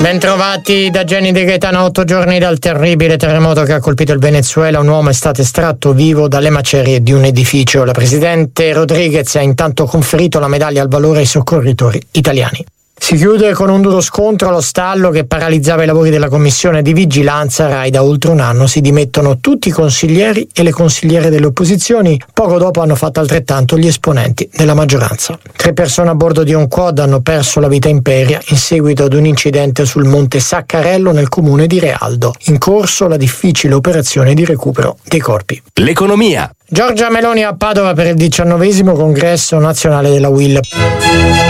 Bentrovati da Jenny De Gaetano. A 8 giorni dal terribile terremoto che ha colpito il Venezuela, un uomo è stato estratto vivo dalle macerie di un edificio. La presidente Rodriguez ha intanto conferito la medaglia al valore ai soccorritori italiani. Si chiude con un duro scontro allo stallo che paralizzava i lavori della commissione di vigilanza Rai da oltre un anno. Si dimettono tutti i consiglieri e le consigliere delle opposizioni. Poco dopo hanno fatto altrettanto gli esponenti della maggioranza. 3 persone a bordo di un quad hanno perso la vita in Peria in seguito ad un incidente sul monte Saccarello nel comune di Realdo. In corso la difficile operazione di recupero dei corpi. L'economia. Giorgia Meloni a Padova per il 19° congresso nazionale della UIL.